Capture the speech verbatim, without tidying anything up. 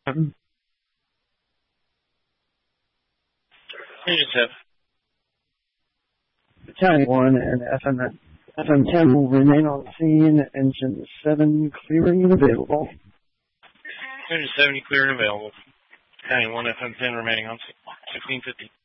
Um, Unit seven. Battalion one and F M, F M ten will remain on scene. Engine seven clearing and available. Unit seven, clear and available. Battalion one, F M ten remaining on scene. sixteen fifty.